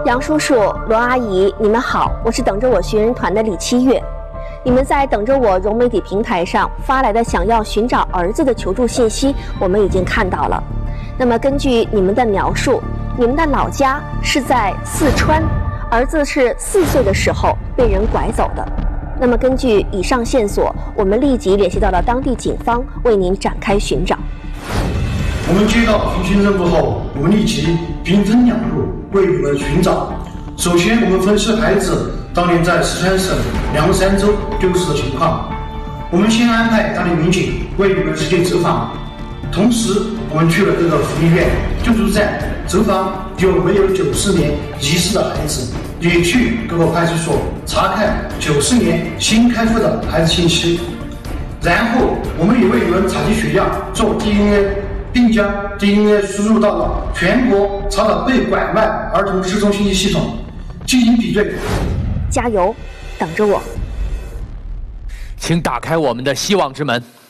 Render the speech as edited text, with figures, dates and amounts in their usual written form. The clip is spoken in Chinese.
杨叔叔、罗阿姨，你们好，我是等着我寻人团的李七月。你们在等着我融媒体平台上发来的想要寻找儿子的求助信息，我们已经看到了。那么根据你们的描述，你们的老家是在四川，儿子是4岁的时候被人拐走的。那么根据以上线索，我们立即联系到了当地警方，为您展开寻找。 我们接到寻亲任务后，我们立即兵分2路为你们寻找。首先，我们分析孩子当年在四川省凉山州丢失的情况。我们先安排当地民警为你们实地走访，同时我们去了这个福利院，就住站走访有没有90年遗失的孩子，也去各个派出所查看90年新开户的孩子信息。然后我们也为你们采集血样做 DNA， 并将 DNA 输入到了全国查找被拐卖儿童失踪信息系统进行比对。 加油，等着我。 请打开我们的希望之门。